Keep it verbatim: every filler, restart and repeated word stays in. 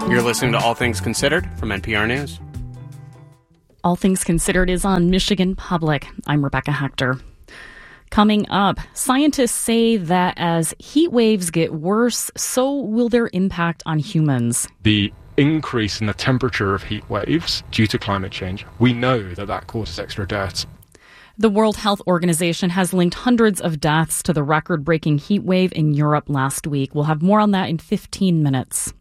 You're listening to All Things Considered from N P R News. All Things Considered is on Michigan Public. I'm Rebecca Hector. Coming up, scientists say that as heat waves get worse, so will their impact on humans. The increase in the temperature of heat waves due to climate change, we know that that causes extra deaths. The World Health Organization has linked hundreds of deaths to the record-breaking heat wave in Europe last week. We'll have more on that in fifteen minutes.